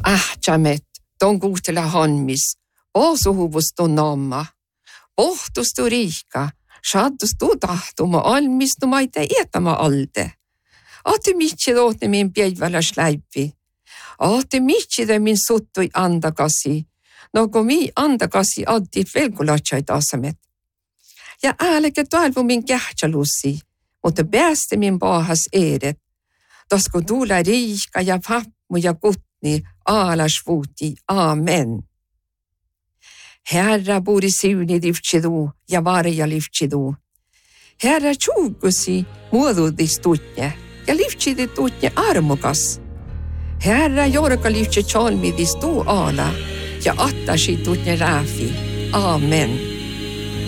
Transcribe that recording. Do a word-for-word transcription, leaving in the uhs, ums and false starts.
Ahtsamet, ton kuhtela hanmis, paasuhuvus ton naama. Pohtus tu riika, saattus tu tahtuma, almistuma ei tee jätama alde. Ahti mitsi tootne min päiväläs läipi. Ahti mitsi te min suttui andakasi. No kun mi andakasi addit velkulatsaid asemet. Ja ääleke toelvu min kähtsalussi, mutta päästi min paahas eeret. Tasku tuule riika ja papmu ja kutni aalasvuuti. Amen. Herra bori siuni livtsidu ja varja livtsidu. Herra tjuugusi muodudis tutne ja livtsidi tutne armukas. Herra jorka livtsi chalmidis tu ala ja attasi tutne rääfi. Amen.